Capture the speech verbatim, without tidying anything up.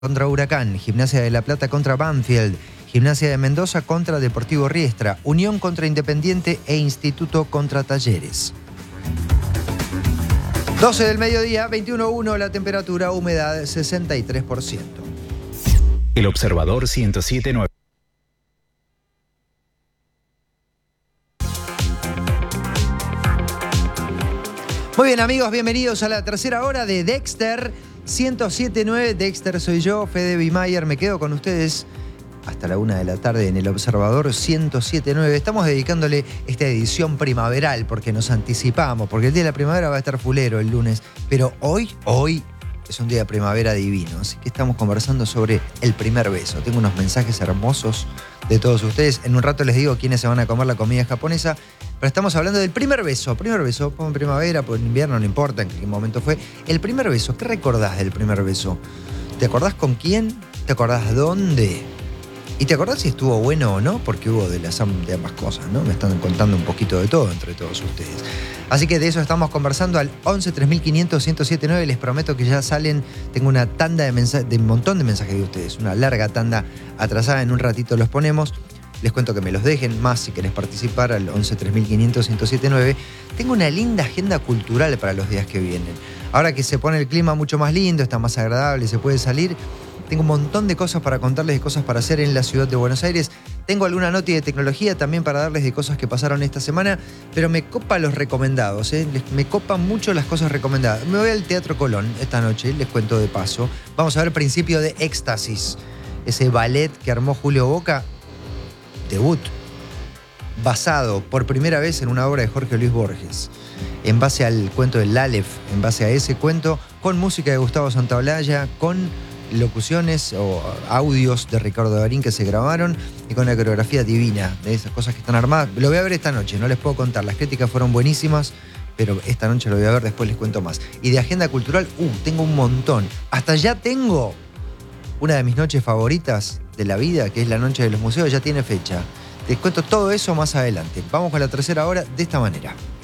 contra Huracán, Gimnasia de La Plata contra Banfield, Gimnasia de Mendoza contra Deportivo Riestra, Unión contra Independiente e Instituto contra Talleres. doce del mediodía, veintiuno punto uno la temperatura, humedad sesenta y tres por ciento. El Observador ciento siete punto nueve. Muy bien, amigos, bienvenidos a la tercera hora de Dexter ciento siete punto nueve. Dexter soy yo, Fede Bimayer. Me quedo con ustedes hasta la una de la tarde en el Observador ciento siete punto nueve. Estamos dedicándole esta edición primaveral porque nos anticipamos, porque el día de la primavera va a estar fulero el lunes, pero hoy, hoy es un día de primavera divino, así que estamos conversando sobre el primer beso. Tengo unos mensajes hermosos de todos ustedes. En un rato les digo quiénes se van a comer la comida japonesa, pero estamos hablando del primer beso. Primer beso, en primavera, en invierno, no importa en qué momento fue. El primer beso, ¿qué recordás del primer beso? ¿Te acordás con quién? ¿Te acordás dónde? ¿Y te acordás si estuvo bueno o no? Porque hubo de, las, de ambas cosas, ¿no? Me están contando un poquito de todo entre todos ustedes. Así que de eso estamos conversando al once tres mil quinientos ciento siete punto nueve. Les prometo que ya salen, tengo una tanda de mensajes, de un montón de mensajes de ustedes, una larga tanda atrasada, en un ratito los ponemos. Les cuento que me los dejen más si querés participar al once tres mil quinientos ciento siete punto nueve. Tengo una linda agenda cultural para los días que vienen. Ahora que se pone el clima mucho más lindo, está más agradable, se puede salir. Tengo un montón de cosas para contarles, de cosas para hacer en la ciudad de Buenos Aires. Tengo alguna noti de tecnología también para darles de cosas que pasaron esta semana, pero me copa los recomendados, ¿eh? Me copan mucho las cosas recomendadas. Me voy al Teatro Colón esta noche, les cuento de paso. Vamos a ver Principio de Éxtasis, ese ballet que armó Julio Boca, debut, basado por primera vez en una obra de Jorge Luis Borges, en base al cuento del Aleph, en base a ese cuento, con música de Gustavo Santaolalla, con locuciones o audios de Ricardo Darín que se grabaron y con una coreografía divina de esas cosas que están armadas. Lo voy a ver esta noche, no les puedo contar, las críticas fueron buenísimas, pero esta noche lo voy a ver, después les cuento más. Y de agenda cultural, uh, tengo un montón. Hasta ya tengo una de mis noches favoritas de la vida, que es la Noche de los Museos, ya tiene fecha. Les cuento todo eso más adelante. Vamos con la tercera hora de esta manera.